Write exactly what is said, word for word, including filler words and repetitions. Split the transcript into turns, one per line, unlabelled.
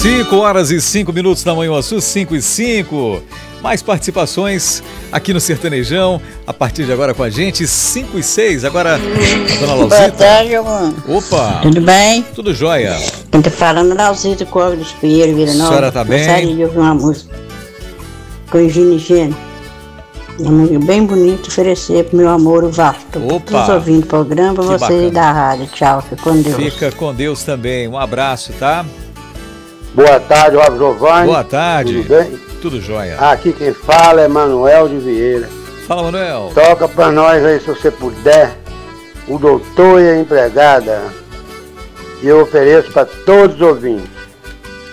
cinco horas e cinco minutos da manhã, Sul, cinco e cinco. Mais participações aqui no Sertanejão, a partir de agora com a gente, cinco e seis. Agora, a dona Lausita.
Boa tarde, mano.
Opa!
Tudo bem?
Tudo jóia.
Quem tá falando é Lausita Córrego dos Pinheiros, Vila Nova.
A senhora tá bem?
Gostaria de ouvir uma música com Gine Gene. Uma música bem bonita, oferecer pro meu amor, o Vasco.
Opa!
Todos ouvindo o programa, pra
Que
vocês
bacana.
da rádio. Tchau, fica com Deus.
Fica com Deus também. Um abraço, tá?
Boa tarde, Rob Giovanni.
Boa tarde.
Tudo bem?
Tudo jóia.
Aqui quem fala é Manuel de Vieira.
Fala, Manuel.
Toca pra nós aí, se você puder, o doutor e a empregada. E eu ofereço para todos os ouvintes.